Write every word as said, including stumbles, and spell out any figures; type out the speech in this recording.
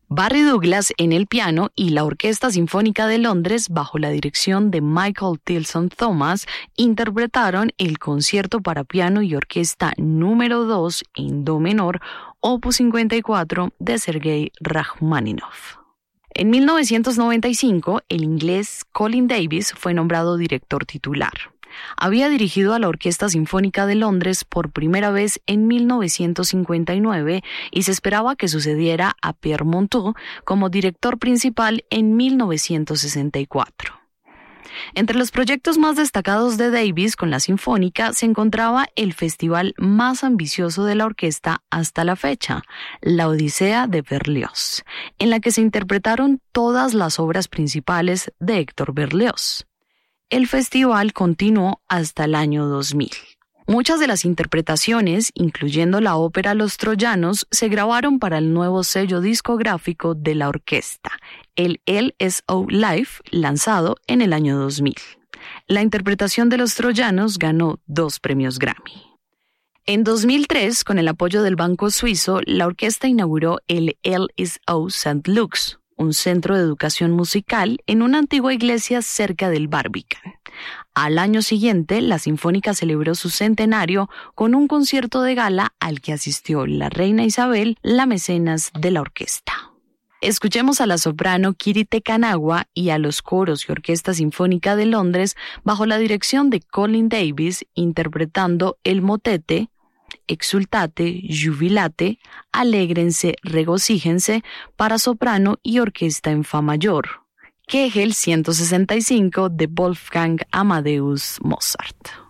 Barry Douglas en el piano y la Orquesta Sinfónica de Londres, bajo la dirección de Michael Tilson Thomas, interpretaron el concierto para piano y orquesta número dos en do menor, opus cincuenta y cuatro, de Sergei Rachmaninoff. En mil novecientos noventa y cinco, el inglés Colin Davis fue nombrado director titular. Había dirigido a la Orquesta Sinfónica de Londres por primera vez en mil novecientos cincuenta y nueve y se esperaba que sucediera a Pierre Monteux como director principal en mil novecientos sesenta y cuatro. Entre los proyectos más destacados de Davis con la Sinfónica se encontraba el festival más ambicioso de la orquesta hasta la fecha, la Odisea de Berlioz, en la que se interpretaron todas las obras principales de Héctor Berlioz. El festival continuó hasta el año dos mil. Muchas de las interpretaciones, incluyendo la ópera Los Troyanos, se grabaron para el nuevo sello discográfico de la orquesta, el L S O Live, lanzado en el año dos mil. La interpretación de Los Troyanos ganó dos premios Grammy. En dos mil tres, con el apoyo del Banco Suizo, la orquesta inauguró el L S O Saint Luke's, un centro de educación musical en una antigua iglesia cerca del Barbican. Al año siguiente, la Sinfónica celebró su centenario con un concierto de gala al que asistió la reina Isabel, la mecenas de la orquesta. Escuchemos a la soprano Kirite Kanawa y a los coros y Orquesta Sinfónica de Londres bajo la dirección de Colin Davis interpretando el motete Exultate, Jubilate, Alégrense, Regocíjense para soprano y orquesta en fa mayor, Kegel ciento sesenta y cinco de Wolfgang Amadeus Mozart.